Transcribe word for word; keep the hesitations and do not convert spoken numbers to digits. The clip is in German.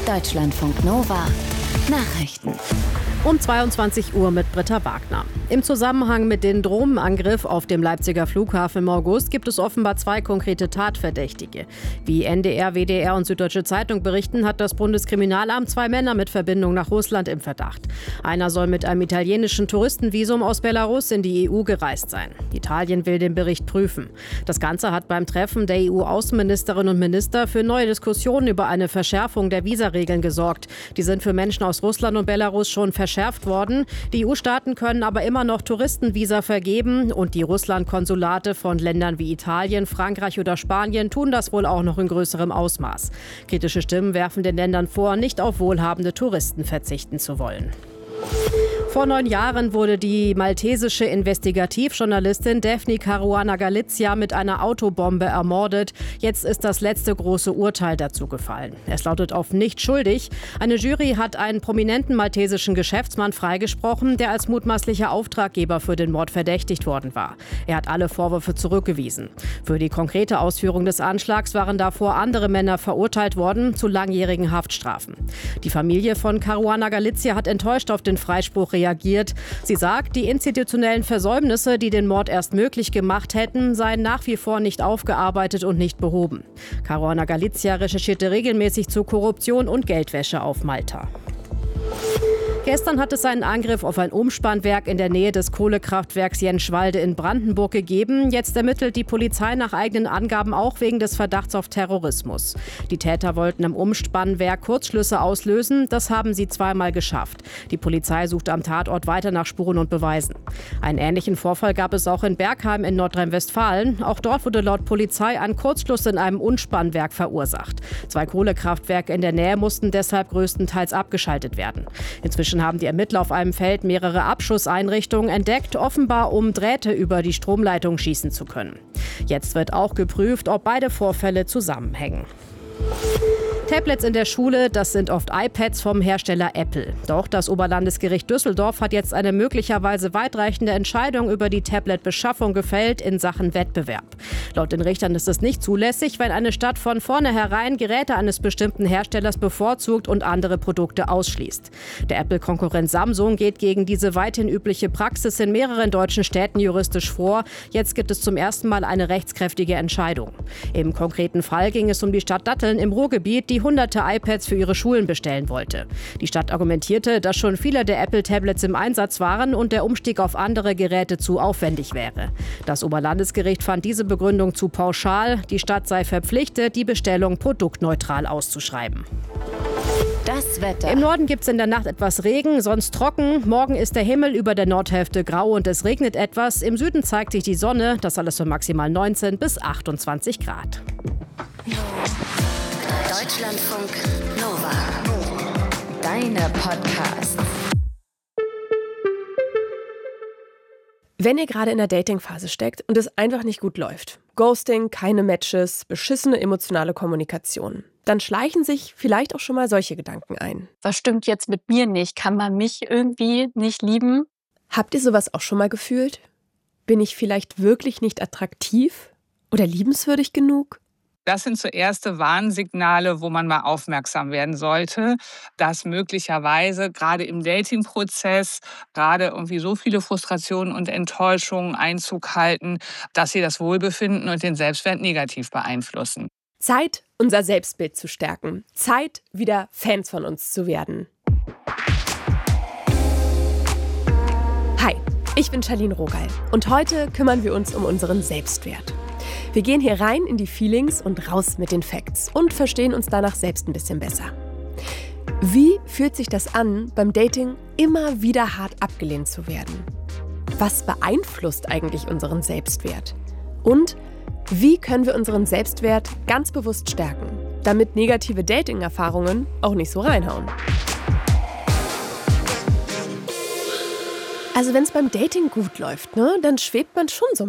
Deutschlandfunk Nova Nachrichten. Um zweiundzwanzig Uhr mit Britta Wagner. Im Zusammenhang mit dem Drohnenangriff auf dem Leipziger Flughafen im August gibt es offenbar zwei konkrete Tatverdächtige. Wie N D R, W D R und Süddeutsche Zeitung berichten, hat das Bundeskriminalamt zwei Männer mit Verbindung nach Russland im Verdacht. Einer soll mit einem italienischen Touristenvisum aus Belarus in die E U gereist sein. Italien will den Bericht prüfen. Das Ganze hat beim Treffen der E U-Außenministerinnen und Minister für neue Diskussionen über eine Verschärfung der Visaregeln gesorgt. Die sind für Menschen aus Russland und Belarus schon verschärft worden. Die E U-Staaten können aber immer noch Touristenvisa vergeben und die Russland-Konsulate von Ländern wie Italien, Frankreich oder Spanien tun das wohl auch noch in größerem Ausmaß. Kritische Stimmen werfen den Ländern vor, nicht auf wohlhabende Touristen verzichten zu wollen. Vor neun Jahren wurde die maltesische Investigativjournalistin Daphne Caruana Galizia mit einer Autobombe ermordet. Jetzt ist das letzte große Urteil dazu gefallen. Es lautet auf nicht schuldig. Eine Jury hat einen prominenten maltesischen Geschäftsmann freigesprochen, der als mutmaßlicher Auftraggeber für den Mord verdächtigt worden war. Er hat alle Vorwürfe zurückgewiesen. Für die konkrete Ausführung des Anschlags waren davor andere Männer verurteilt worden zu langjährigen Haftstrafen. Die Familie von Caruana Galizia hat enttäuscht auf den Freispruch reagiert. Sie sagt, die institutionellen Versäumnisse, die den Mord erst möglich gemacht hätten, seien nach wie vor nicht aufgearbeitet und nicht behoben. Caruana Galizia recherchierte regelmäßig zu Korruption und Geldwäsche auf Malta. Gestern hat es einen Angriff auf ein Umspannwerk in der Nähe des Kohlekraftwerks Jenschwalde in Brandenburg gegeben. Jetzt ermittelt die Polizei nach eigenen Angaben auch wegen des Verdachts auf Terrorismus. Die Täter wollten im Umspannwerk Kurzschlüsse auslösen. Das haben sie zweimal geschafft. Die Polizei sucht am Tatort weiter nach Spuren und Beweisen. Einen ähnlichen Vorfall gab es auch in Bergheim in Nordrhein-Westfalen. Auch dort wurde laut Polizei ein Kurzschluss in einem Umspannwerk verursacht. Zwei Kohlekraftwerke in der Nähe mussten deshalb größtenteils abgeschaltet werden. Inzwischen haben die Ermittler auf einem Feld mehrere Abschusseinrichtungen entdeckt, offenbar um Drähte über die Stromleitung schießen zu können. Jetzt wird auch geprüft, ob beide Vorfälle zusammenhängen. Tablets in der Schule, das sind oft iPads vom Hersteller Apple. Doch das Oberlandesgericht Düsseldorf hat jetzt eine möglicherweise weitreichende Entscheidung über die Tablet-Beschaffung gefällt in Sachen Wettbewerb. Laut den Richtern ist es nicht zulässig, wenn eine Stadt von vornherein Geräte eines bestimmten Herstellers bevorzugt und andere Produkte ausschließt. Der Apple-Konkurrent Samsung geht gegen diese weithin übliche Praxis in mehreren deutschen Städten juristisch vor. Jetzt gibt es zum ersten Mal eine rechtskräftige Entscheidung. Im konkreten Fall ging es um die Stadt Datteln im Ruhrgebiet, die hunderte iPads für ihre Schulen bestellen wollte. Die Stadt argumentierte, dass schon viele der Apple-Tablets im Einsatz waren und der Umstieg auf andere Geräte zu aufwendig wäre. Das Oberlandesgericht fand diese Begründung zu pauschal. Die Stadt sei verpflichtet, die Bestellung produktneutral auszuschreiben. Das Wetter. Im Norden gibt es in der Nacht etwas Regen, sonst trocken. Morgen ist der Himmel über der Nordhälfte grau und es regnet etwas. Im Süden zeigt sich die Sonne. Das alles für maximal neunzehn bis achtundzwanzig Grad. Deutschlandfunk Nova. Deine Podcasts. Wenn ihr gerade in der Dating-Phase steckt und es einfach nicht gut läuft, Ghosting, keine Matches, beschissene emotionale Kommunikation, dann schleichen sich vielleicht auch schon mal solche Gedanken ein. Was stimmt jetzt mit mir nicht? Kann man mich irgendwie nicht lieben? Habt ihr sowas auch schon mal gefühlt? Bin ich vielleicht wirklich nicht attraktiv oder liebenswürdig genug? Das sind so erste Warnsignale, wo man mal aufmerksam werden sollte, dass möglicherweise gerade im Dating-Prozess gerade irgendwie so viele Frustrationen und Enttäuschungen Einzug halten, dass sie das Wohlbefinden und den Selbstwert negativ beeinflussen. Zeit, unser Selbstbild zu stärken. Zeit, wieder Fans von uns zu werden. Hi, ich bin Charlene Rogal und heute kümmern wir uns um unseren Selbstwert. Wir gehen hier rein in die Feelings und raus mit den Facts und verstehen uns danach selbst ein bisschen besser. Wie fühlt sich das an, beim Dating immer wieder hart abgelehnt zu werden? Was beeinflusst eigentlich unseren Selbstwert? Und wie können wir unseren Selbstwert ganz bewusst stärken, damit negative Dating-Erfahrungen auch nicht so reinhauen? Also wenn es beim Dating gut läuft, ne, dann schwebt man schon so